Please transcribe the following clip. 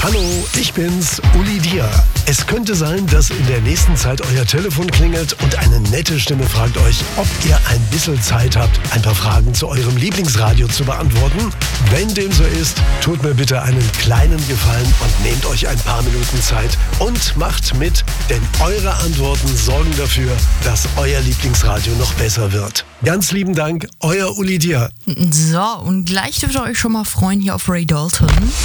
Hallo, ich bin's, Uli Dia. Es könnte sein, dass in der nächsten Zeit euer Telefon klingelt und eine nette Stimme fragt euch, ob ihr ein bisschen Zeit habt, ein paar Fragen zu eurem Lieblingsradio zu beantworten. Wenn dem so ist, tut mir bitte einen kleinen Gefallen und nehmt euch ein paar Minuten Zeit und macht mit, denn eure Antworten sorgen dafür, dass euer Lieblingsradio noch besser wird. Ganz lieben Dank, euer Uli Dia. So, und gleich dürft ihr euch schon mal freuen hier auf Ray Dalton.